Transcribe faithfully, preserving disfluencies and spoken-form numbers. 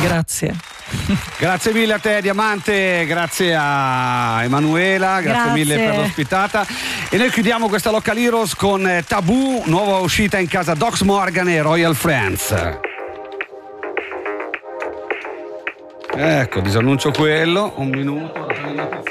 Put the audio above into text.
Grazie. Grazie mille a te Diamante, grazie a Emanuela, grazie, grazie mille per l'ospitata. E noi chiudiamo questa Local Heroes con Tabù, nuova uscita in casa Dox Morgan e Royal Friends. Ecco, disannuncio quello, un minuto.